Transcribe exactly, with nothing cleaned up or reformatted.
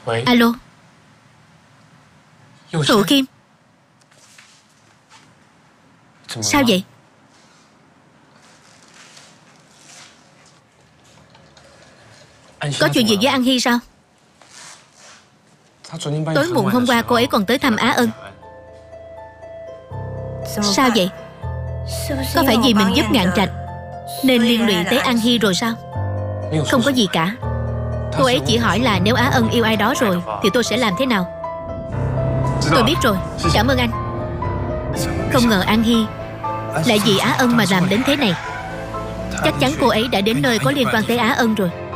Alo, Thụ Kim. Sao vậy? Có chuyện gì với An Hy sao? Tối muộn hôm qua cô ấy còn tới thăm Á Ân. Sao vậy? Có phải vì mình giúp Ngạn Trạch nên liên lụy tới An Hy rồi sao? Không có gì cả. Cô ấy chỉ hỏi là nếu Á Ân yêu ai đó rồi thì tôi sẽ làm thế nào. Tôi biết rồi, cảm ơn anh. Không ngờ An Hy lại vì Á Ân mà làm đến thế này. Chắc chắn cô ấy đã đến nơi có liên quan tới Á Ân rồi.